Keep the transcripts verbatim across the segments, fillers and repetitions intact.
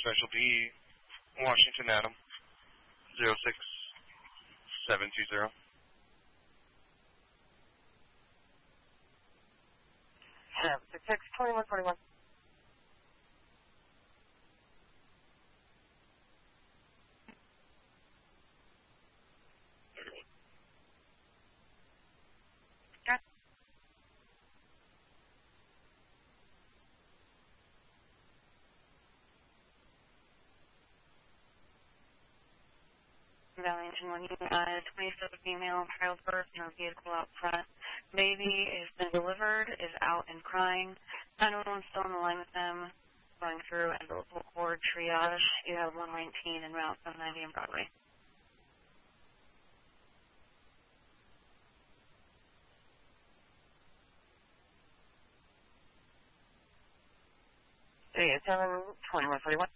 Specialty, Washington Adam, zero six seven two zero. seven six six, twenty-one forty-one. Valley Engine one, uh, twenty-seven female, childbirth, no vehicle out front. Baby has been delivered, is out and crying. nine one one still on the line with them, going through umbilical cord triage. You have one nineteen en route seven ninety on Broadway. three eight seven, twenty-one forty-one.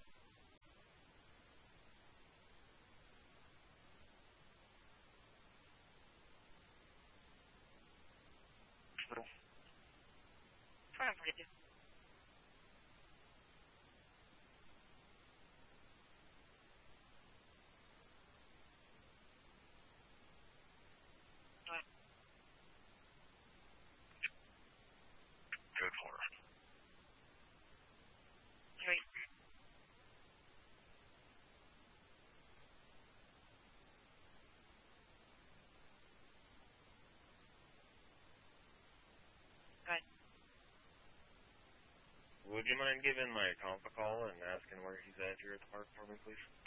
twenty-one forty-two. Good for her. Three. Good. Would you mind giving my comp a call and asking where he's at here at the park for me, please?